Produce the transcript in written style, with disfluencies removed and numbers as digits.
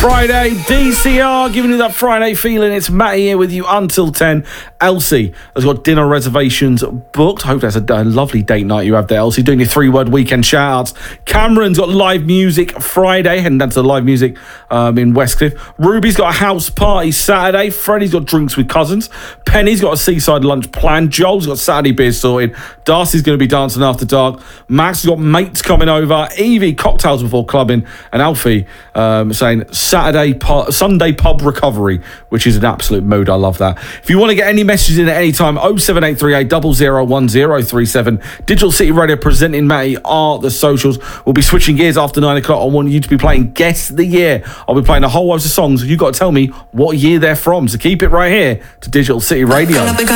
Friday, DCR, giving you that Friday feeling. It's Matty here with you until 10. Elsie has got dinner reservations booked. I hope that's a lovely date night you have there, Elsie. Doing your 3-word weekend shout-outs. Cameron's got live music Friday, heading down to the live music in Westcliff. Ruby's got a house party Saturday. Freddie's got drinks with cousins. Penny's got a seaside lunch planned. Joel's got Saturday beers sorted. Darcy's going to be dancing after dark. Max has got mates coming over. Evie, cocktails before clubbing. And Alfie saying Sunday pub recovery, which is an absolute mood. I love that. If you want to get any messages in at any time, 07838 001037. Digital City Radio presenting Matty are the socials. We'll be switching gears after 9 o'clock. I want you to be playing Guess the Year. I'll be playing a whole host of songs. You've got to tell me what year they're from. So keep it right here to Digital City Radio.